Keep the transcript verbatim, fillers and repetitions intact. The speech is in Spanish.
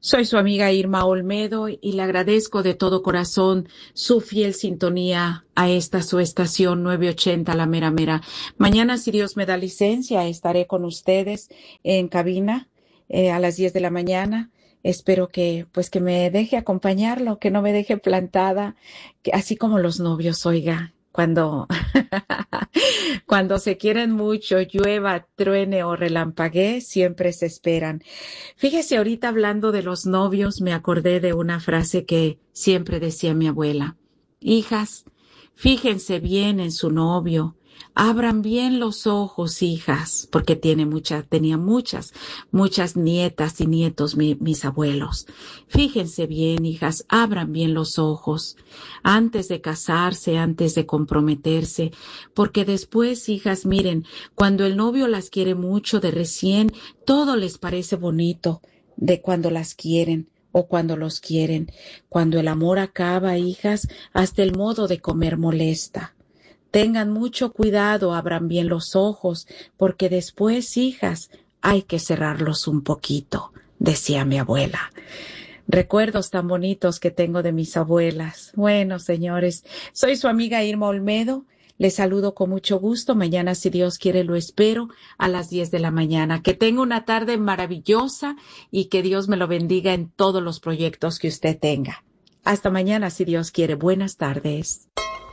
Soy su amiga Irma Olmedo y le agradezco de todo corazón su fiel sintonía a esta su estación nueve ochenta La Mera Mera. Mañana, si Dios me da licencia, estaré con ustedes en cabina eh, a las diez de la mañana. Espero que, pues, que me deje acompañarlo, que no me deje plantada, que, así como los novios, oiga, cuando, cuando se quieren mucho, llueva, truene o relampaguee, siempre se esperan. Fíjese, ahorita hablando de los novios, me acordé de una frase que siempre decía mi abuela. Hijas, fíjense bien en su novio. Abran bien los ojos, hijas, porque tiene muchas, tenía muchas, muchas nietas y nietos mi, mis abuelos. Fíjense bien, hijas, abran bien los ojos antes de casarse, antes de comprometerse, porque después, hijas, miren, cuando el novio las quiere mucho de recién, todo les parece bonito de cuando las quieren o cuando los quieren. Cuando el amor acaba, hijas, hasta el modo de comer molesta. Tengan mucho cuidado, abran bien los ojos, porque después, hijas, hay que cerrarlos un poquito, decía mi abuela. Recuerdos tan bonitos que tengo de mis abuelas. Bueno, señores, soy su amiga Irma Olmedo. Les saludo con mucho gusto. Mañana, si Dios quiere, lo espero a las diez de la mañana. Que tenga una tarde maravillosa y que Dios me lo bendiga en todos los proyectos que usted tenga. Hasta mañana, si Dios quiere. Buenas tardes.